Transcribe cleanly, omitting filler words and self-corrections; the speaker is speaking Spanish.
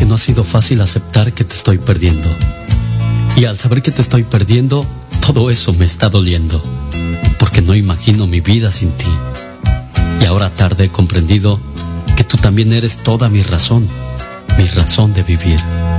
porque no ha sido fácil aceptar que te estoy perdiendo. Y al saber que te estoy perdiendo, todo eso me está doliendo, porque no imagino mi vida sin ti. Y ahora tarde he comprendido que tú también eres toda mi razón de vivir.